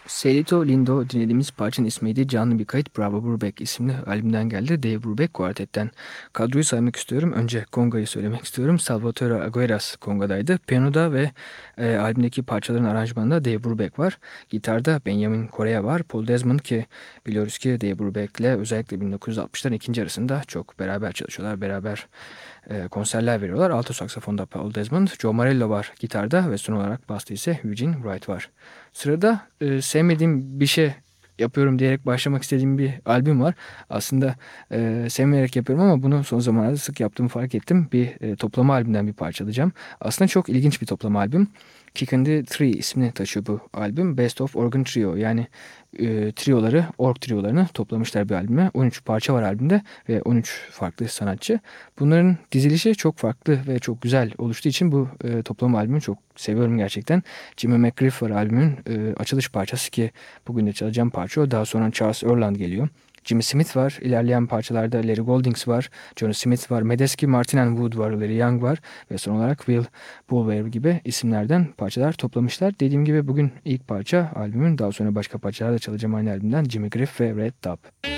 Celito Lindo dinlediğimiz parçanın ismiydi. Canlı bir kayıt Bravo Brubeck isimli albümden geldi. Dave Brubeck Quartet'ten. Kadroyu saymak istiyorum. Önce Konga'yı söylemek istiyorum. Salvatore Agueras Konga'daydı. Piyanoda ve albümdeki parçaların aranjmanında Dave Brubeck var. Gitarda Benjamin Correa var. Paul Desmond ki biliyoruz ki Dave Brubeck'le özellikle 1960'ların ikinci yarısında çok beraber çalışıyorlar. Beraber konserler veriyorlar. Alto saksafonda Paul Desmond. Joe Morello var gitarda ve son olarak basta ise Eugene Wright var. Sırada sevmediğim bir şey yapıyorum diyerek başlamak istediğim bir albüm var. Aslında sevmeyerek yapıyorum ama bunu son zamanlarda sık yaptığımı fark ettim. Bir toplama albümden bir parça alacağım. Aslında çok ilginç bir toplama albüm. Kick and the Tree ismini taşıyor bu albüm. Best of Organ Trio yani trioları, org triolarını toplamışlar bir albüme. 13 parça var albümde ve 13 farklı sanatçı. Bunların dizilişi çok farklı ve çok güzel oluştuğu için bu toplama albümü çok seviyorum gerçekten. Jimmy McGriff var albümün açılış parçası ki bugün de çalacağım parça o. Daha sonra Charles Earland geliyor. Jimmy Smith var. İlerleyen parçalarda Larry Goldings var. Johnny Smith var. Medeski, Martin and Wood var. Larry Young var. Ve son olarak Will Bulwer gibi isimlerden parçalar toplamışlar. Dediğim gibi bugün ilk parça albümün. Daha sonra başka parçalar da çalacağım aynı albümden. Jimmy Griff ve Red Dub.